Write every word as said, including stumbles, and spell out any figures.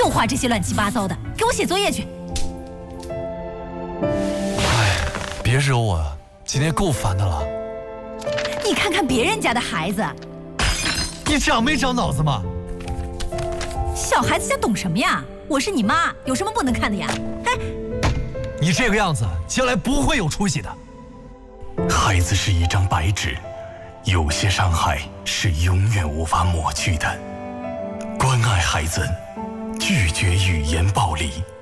又画这些乱七八糟的，给我写作业去。 哎，别惹我啊，今天够烦的了。 你看看别人家的孩子， 你长没长脑子嘛？ 小孩子家懂什么呀？我是你妈，有什么不能看的呀？哎， 你这个样子，将来不会有出息的。 孩子是一张白纸，有些伤害是永远无法抹去的。关爱孩子，拒绝语言暴力。